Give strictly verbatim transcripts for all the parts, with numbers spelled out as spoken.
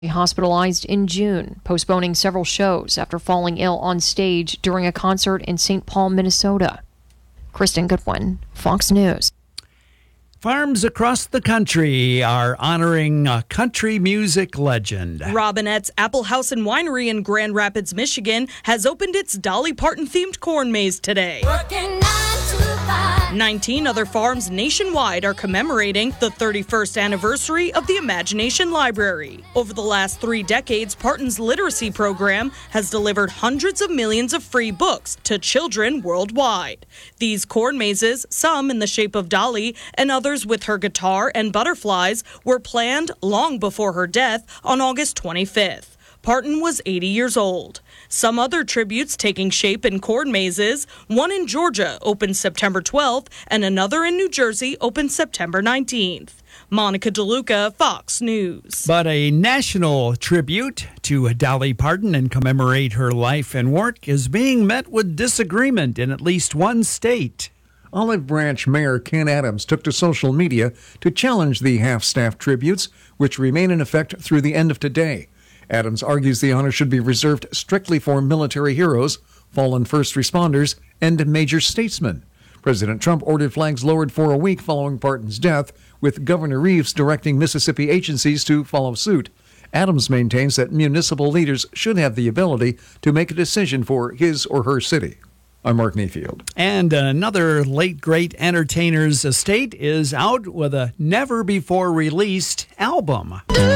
hospitalized in June, postponing several shows after falling ill on stage during a concert in Saint Paul, Minnesota. Kristen Goodwin, Fox News. Farms across the country are honoring a country music legend. Robinette's Apple House and Winery in Grand Rapids, Michigan has opened its Dolly Parton-themed corn maze today. nineteen other farms nationwide are commemorating the thirty-first anniversary of the Imagination Library. Over the last three decades, Parton's literacy program has delivered hundreds of millions of free books to children worldwide. These corn mazes, some in the shape of Dolly and others with her guitar and butterflies, were planned long before her death on August twenty-fifth. Parton was eighty years old. Some other tributes taking shape in corn mazes. One in Georgia opened September twelfth, and another in New Jersey opened September nineteenth. Monica DeLuca, Fox News. But a national tribute to Dolly Parton and commemorate her life and work is being met with disagreement in at least one state. Olive Branch Mayor Ken Adams took to social media to challenge the half-staff tributes, which remain in effect through the end of today. Adams argues the honor should be reserved strictly for military heroes, fallen first responders, and major statesmen. President Trump ordered flags lowered for a week following Parton's death, with Governor Reeves directing Mississippi agencies to follow suit. Adams maintains that municipal leaders should have the ability to make a decision for his or her city. I'm Mark Mayfield. And another late great entertainer's estate is out with a never-before-released album.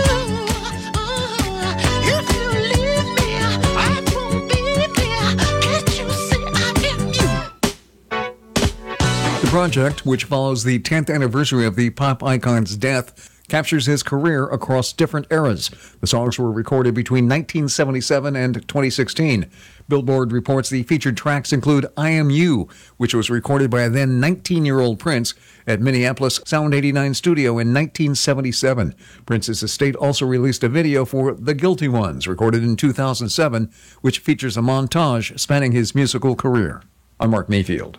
The project, which follows the tenth anniversary of the pop icon's death, captures his career across different eras. The songs were recorded between nineteen seventy-seven and twenty sixteen. Billboard reports the featured tracks include I Am You, which was recorded by a then nineteen-year-old Prince at Minneapolis Sound eighty-nine studio in nineteen seventy-seven. Prince's estate also released a video for The Guilty Ones, recorded in two thousand seven, which features a montage spanning his musical career. I'm Mark Mayfield.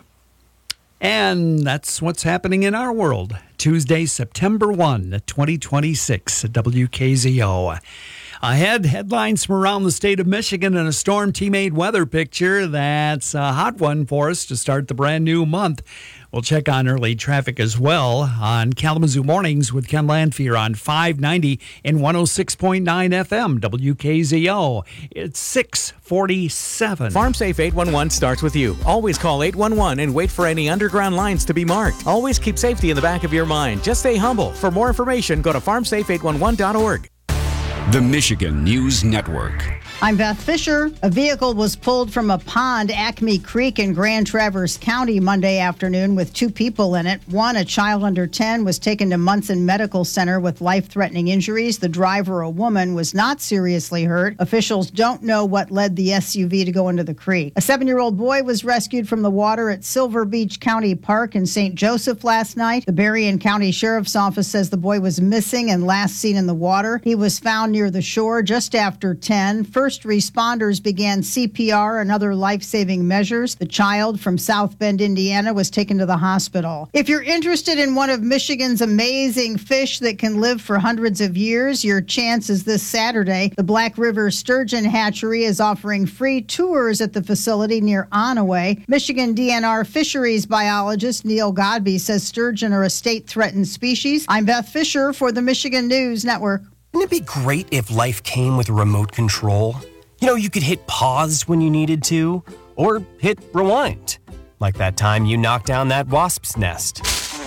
And that's what's happening in our world. Tuesday, September first, twenty twenty-six, at W K Z O. Ahead, headlines from around the state of Michigan and a Storm Team-made weather picture. That's a hot one for us to start the brand new month. We'll check on early traffic as well on Kalamazoo Mornings with Ken Lanfear on five ninety and one oh six point nine F M, W K Z O. It's six forty-seven. FarmSafe eight one one starts with you. Always call eight one one and wait for any underground lines to be marked. Always keep safety in the back of your mind. Just stay humble. For more information, go to farm safe eight one one dot org. The Michigan News Network. I'm Beth Fisher. A vehicle was pulled from a pond, Acme Creek in Grand Traverse County Monday afternoon with two people in it. One, a child under ten, was taken to Munson Medical Center with life-threatening injuries. The driver, a woman, was not seriously hurt. Officials don't know what led the S U V to go into the creek. A seven-year-old boy was rescued from the water at Silver Beach County Park in Saint Joseph last night. The Berrien County Sheriff's Office says the boy was missing and last seen in the water. He was found near the shore just after ten. First First responders began C P R and other life-saving measures. The child from South Bend, Indiana, was taken to the hospital. If you're interested in one of Michigan's amazing fish that can live for hundreds of years, your chance is this Saturday. The Black River Sturgeon Hatchery is offering free tours at the facility near Onaway. Michigan D N R fisheries biologist Neil Godby says sturgeon are a state-threatened species. I'm Beth Fisher for the Michigan News Network. Wouldn't it be great if life came with a remote control? You know, you could hit pause when you needed to, or hit rewind. Like that time you knocked down that wasp's nest.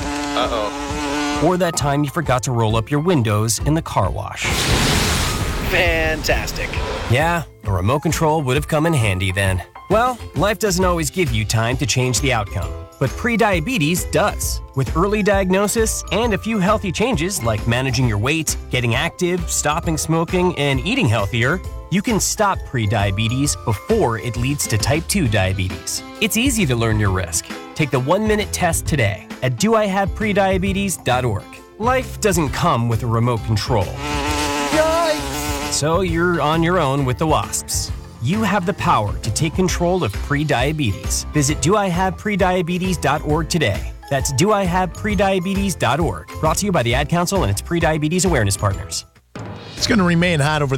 Uh-oh. Or that time you forgot to roll up your windows in the car wash. Fantastic. Yeah, a remote control would have come in handy then. Well, life doesn't always give you time to change the outcome, but prediabetes does. With early diagnosis and a few healthy changes like managing your weight, getting active, stopping smoking, and eating healthier, you can stop prediabetes before it leads to type two diabetes. It's easy to learn your risk. Take the one-minute test today at do I have prediabetes dot org. Life doesn't come with a remote control. Yikes! So you're on your own with the wasps. You have the power to take control of prediabetes. Visit do I have prediabetes dot org today. That's do I have prediabetes dot org. Brought to you by the Ad Council and its prediabetes awareness partners. It's going to remain hot over